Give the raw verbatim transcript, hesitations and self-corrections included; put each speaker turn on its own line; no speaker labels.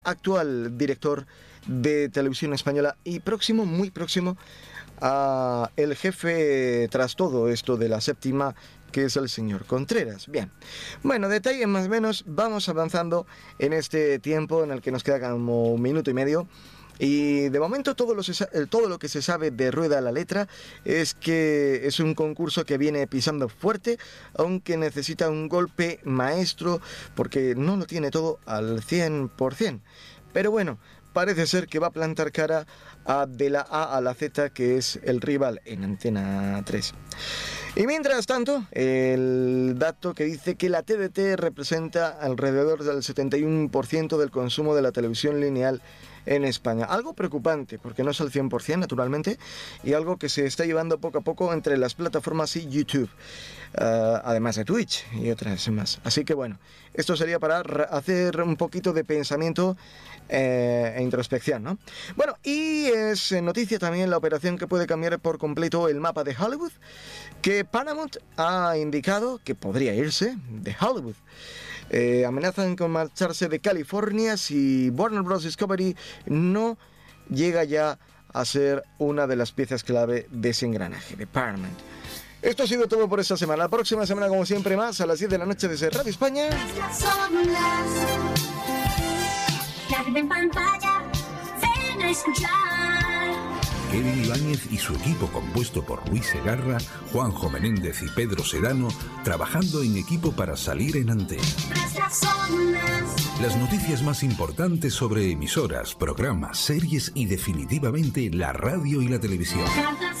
actual director de Televisión Española y próximo, muy próximo, a el jefe tras todo esto de la séptima, que es el señor Contreras. Bien, bueno, detalles más o menos, vamos avanzando en este tiempo en el que nos queda como un minuto y medio. Y de momento todo lo, se, todo lo que se sabe de Rueda a la Letra es que es un concurso que viene pisando fuerte, aunque necesita un golpe maestro porque no lo tiene todo al cien por ciento. Pero bueno, parece ser que va a plantar cara a de la A a la Z, que es el rival en Antena tres. Y mientras tanto, el dato que dice que la T D T representa alrededor del setenta y uno por ciento del consumo de la televisión lineal en España. Algo preocupante, porque no es al cien por ciento, naturalmente, y algo que se está llevando poco a poco entre las plataformas y YouTube, uh, además de Twitch y otras más. Así que bueno, esto sería para hacer un poquito de pensamiento eh, e introspección, ¿no? Bueno, y es noticia también la operación que puede cambiar por completo el mapa de Hollywood, que Paramount ha indicado que podría irse de Hollywood. Eh, amenazan con marcharse de California si Warner Bros. Discovery no llega ya a ser una de las piezas clave de ese engranaje de Paramount. Esto ha sido todo por esta semana. La próxima semana, como siempre, más a las diez de la noche desde Radio España.
Kevin Ibáñez y su equipo compuesto por Luis Segarra, Juanjo Menéndez y Pedro Sedano, trabajando en equipo para salir en antena. Las noticias más importantes sobre emisoras, programas, series y definitivamente la radio y la televisión.